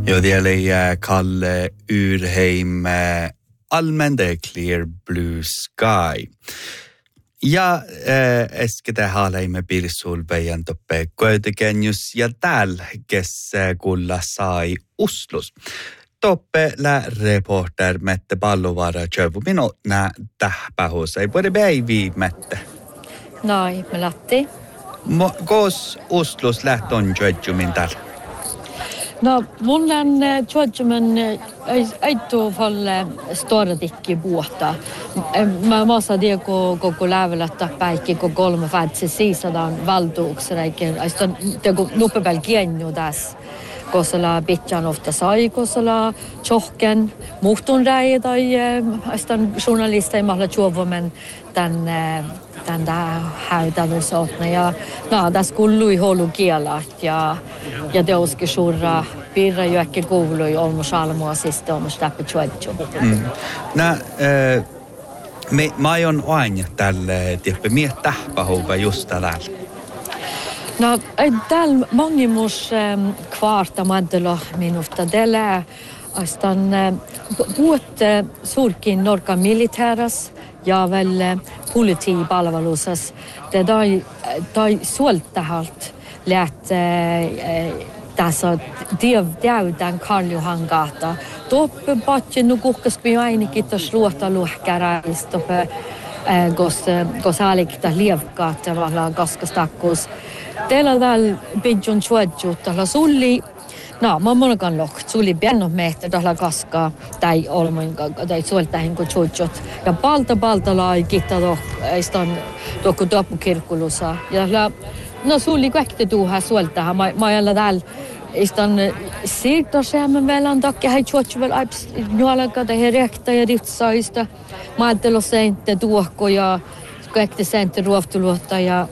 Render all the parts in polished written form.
Ja, det är Kalle Urheim, allmände Clear Blue Sky. Ja, äskete haaleimme Pirsulpäijän toppe koetekennys ja täällä kulla sai Uslus. Toppe lä reporter Mette Pallovaara tjövu minu nää tähpähus. Ei voi päiviä Mette. Noi, me latti. Kos Uslus lähton tjöjjumin täällä? No, mulla on tjöjjumin ei tuu falle storadikki buota. Mä maassa dieko koko lävelättä päikki koko 3 fädse siisadan valtuuksena. Aistan teko nuppepääl kienju tässä. Kosala bitjan ofta sai, kosala tjohken, muhtun räi tai aistan journalisteja mahla tjuovomen tän häytävysotna. Ja tässä kuului holu kielat ja teoski surra pirra jo äkki kuului olmus almuasista olmus täppä tjuedju. Mä aion aina tälle tippä miettä pahuva just tällä. No, täällä mongimus kvarta maddelo minusta. Täällä aistan puhut surkin norka militäras ja väl politiipalvelusas. Det tai suoltahalt läht tässä täytän Karl-Johan gata. Toppe patje nu kuhkaspi ainakin tos luota luhkäräistoppe gos alikta lievkaat tavallaan kaskastakkuus. Teillä on täällä pidjun tjuedjut, tällä sulli, mä monakan loht, sulli pienno mehtä tällä kaskaa, tai olmoinkaan, tai suoltahin kuin tjuedjut. Ja palta lai kitta tohkistan tuokku toppukirkkulussa. Ja sulli kaikki tuuhaa suoltahan, mä jällä täällä istan siirtosäämän välän takia, hei tjuedju väl aips juolaka, tai hei rekta ja ritsaista. Mä ajattelin seintte tuokko ja kaikki sente ruoftuluotta ja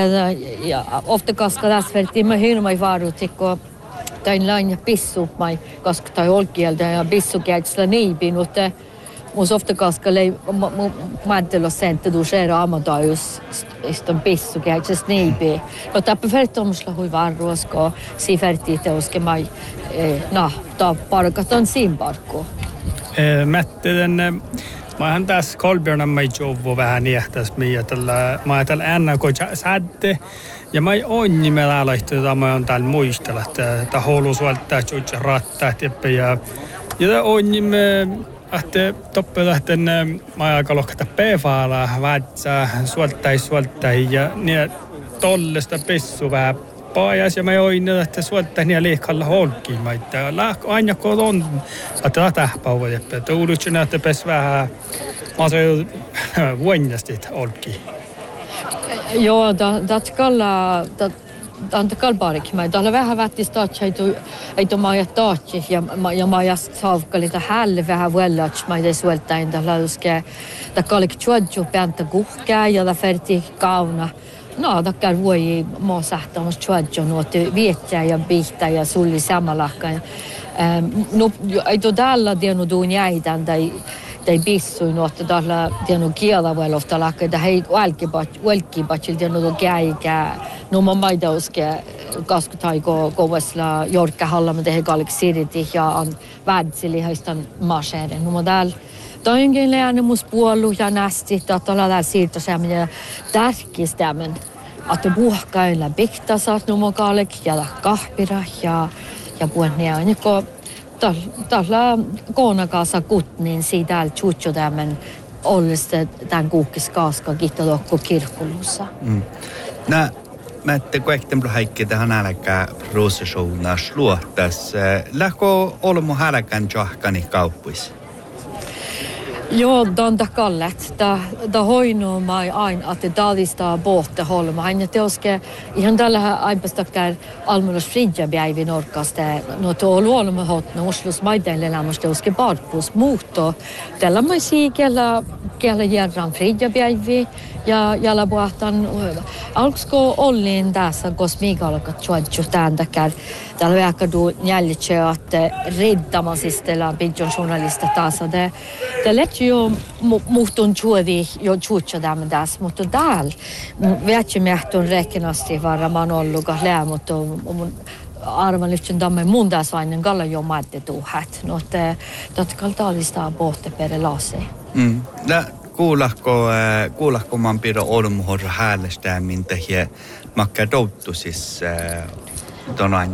ofta kaska tässä vertiin mä hirmai vaarutikko tain lain pissu mai kaska tai olkielta ja pissu käytsellä niipi mutta mus ofta kaska lei maantelo sente du skera amatajus iston pissu käytsellä niipi no tappa fertomusla hui vaaruosko si fertiteoske mai ta parkaton sin parkku Mette den mä hän tässä Kolbjörnan mä jovu vähän niehtäs miä tällä mä ajatella ennä kun sätte ja mä on nimellä laittaa mä on täällä muistella että holu suoltaa jutja rattaa ja on nimme että toppe lähten mä aika lohkata pefaala vaatsa suoltaa ja niin tollesta pissu vähän pajas ja mä oin että suoltaa niin liikalla holki mä että aina kun on että tähpäivä että uudutsin että pes vähän mä se vuonnasti holki. Joo, dat kalla anta kalbarik mä tällä vähän vätti startsa ei to maja taatsi ja maja saavkali ta hälle vähän vuellats mä ei suoltain ta lauske ta kalik tjuadju päntä kuhkää ja ta ferti kauna. No, takkar voi mä sähtämässä tjuadju nuotti viettää ja pihtä ja sulli samalakka. No, ei to täällä tiennyt duun jäitän tai bissui nuotta täällä tiennyt kiela voi ofta lakka. Tai hei välkkibatsil tiennyt käikä. No, mä maidauske kaskutaiko kovasla jorkka hallama tehe kalik siriti ja vädsili haistan maasheiden. No, mä täällä toinkin leännemus puollu ja nästi, että täällä siirtosämmin ja tärkistämmin. Että puhkailla piktasat numokaalek ja kahpira ja puhunnia. Niko tällä koonakaasa kutnin siitä täällä tjuutjotämmin ollista tämän kuukkiskaaska kittadokko kirkkulussa. Mä ette kuitenkin haikki tähän älkää prosessuunas luottas. Lähkö olmu hälkän johkani kauppuissa? Joo, det kallet. Da hoinu mai aina, että dalista båte holma. Aina teoske ihan tällä aipastakkar almulos fridjapäivi norkasta. No tuo luolma hotna Oslos maidelle lämmas teoske barpus muutto. Tällä mai kellä järran fridjapäivi ja jalla puhtan alksko ollin tässä kosmiikalka tjuadju tääntäkär. Täällä väkadu jäljitse, että riddamasistella pidjon journalista taas. Det lät ju muhtun tjuodi jo tjuutjadamme tässä, mutta täällä vet ju mähtun räkkenasti vara man olluga lää, mutta arvan lyhtsyn damme mundasainen kalla jo madde tuhat. No te kaltaalista pohte per lase. Kuulahko man pidä olmuhorra häälestäämin tähän makka douttu siis ton aina?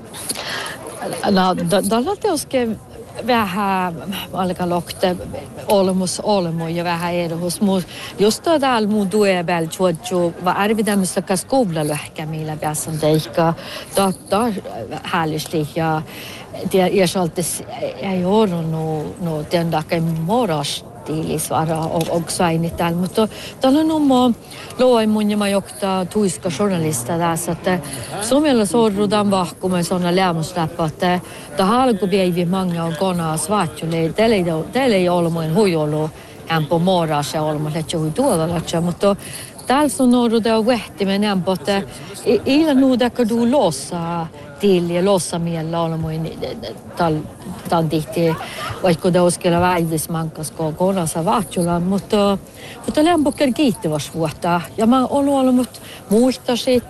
No, tällä teoske vähän alkaa lokte olmu ja vähän erohus. Just täällä mun tuebel juodju va arvidämistä kas koululähkä millä pääsen teikka. Totta häälisesti ja det saltes ei ole no den dagen morgost tiilisvara och saini täällä, mutta täällä on oma loimun ja mä joktaa tuiska journalista tässä, että Suomella sorrutaan vahkumaan svona lämmusläppä, että tämä alkupäivä mange on konaa svaatjulle, teillä ei ole muin huijolu ämpö morras ja olemme lähtsä hui tuolla, mutta täällä on norruta vehtimen ämpö, että illa nuudakka du lossa till ja lossamiellä olmuin tämän tihti, vaikka te oskella väivismankas konansa vahtjulaan, mutta lämpökkär kiittäväs vuotta. Ja mä oon ollut muistasit,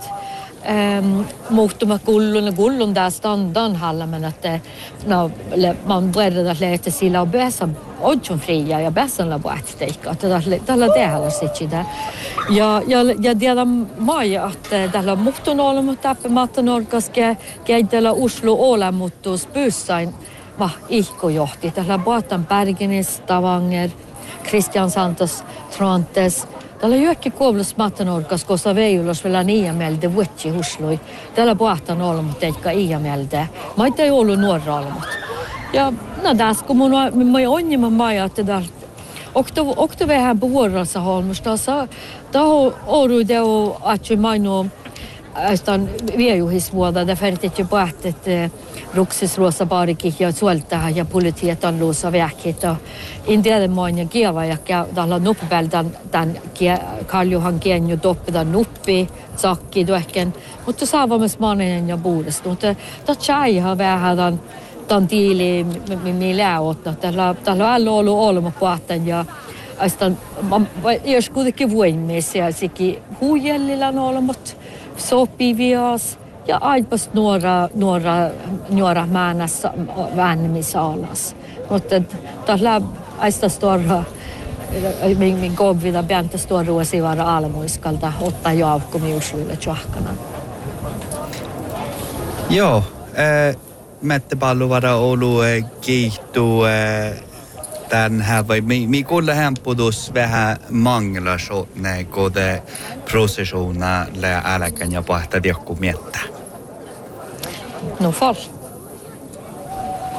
muhtuma kullun tässä dan hallamen, että no, man bredda lähte sillä on bäsan odjon fria ja bäsan la vuotta, että tällä tehdä sitä. Ja tiedän maja, että tällä muhtun ollut tappamatta norkaske keitellä uslu olemuttuus pyssain ihkojohti. Tällä Boatan Bergenis, Stavanger, Christian Santos, Trantes. Tällä jyökki kuoblus mattenorkas, koska veijulos vielä iämelde vuotsi huslui. Tällä Boatan olmut eikä iämelde. Maita ei ollut nuorra olmut. Ja no tässä kun mun onniman maja, että täällä okto vähän puhuorassa holmusta. Tämä on teo atsi mainu Aistan viejuhisvuoda, därför att det på att ruksisruossa baarikin ja suoltahan ja politiet on luossa vähkitä. Intiaden moinen kieva ja tällä nuppipeltan tämän kaljuhan kienju toppitan nuppi, sakki tuohken. Mutta saavamme manen ja puudesta. Mutta tämä vähän tämän tiili, millä ottaa. Tällä on alla ollut olema puhtaan ja aistan, jos kuitenkin voimisia, sikin huijellilla on olemat. Sopivias ja aipas nuora määnässä väännissä alas. Mutta tällä aista stora min kovida bjäntä stora ruosivara almuiskalta ottaa jo aukkomi usuille tjohkana. Joo, Mette Palluvara ollut kiihtuu tämän här vai mi kuulla hempudus vähän mangla shotne kode processiona lä älkän ja pahta diokku miettää. No fall.